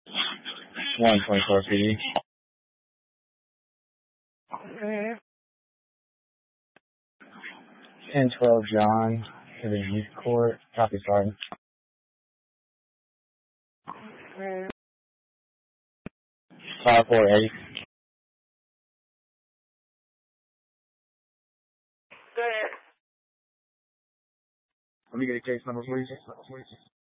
124 PD. 1012 John to the youth court. Copy, Sergeant. 548. Let me get a case number, please.